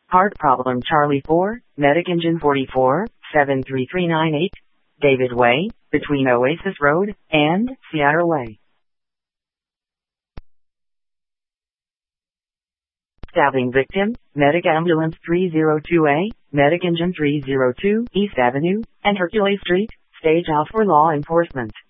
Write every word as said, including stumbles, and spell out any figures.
Heart problem Charlie four, Medic Engine forty-four, seven three three nine eight, David Way, between Oasis Road and Seattle Way. Stabbing victim, Medic Ambulance three oh two A, Medic Engine three oh two, East Avenue, and Hercules Street, stage out for law enforcement.